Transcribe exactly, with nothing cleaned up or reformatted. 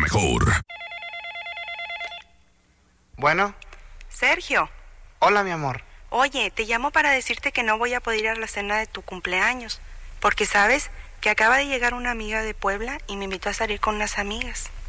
mejor. Bueno. Sergio. Hola, mi amor. Oye, te llamo para decirte que no voy a poder ir a la cena de tu cumpleaños, porque sabes que acaba de llegar una amiga de Puebla y me invitó a salir con unas amigas.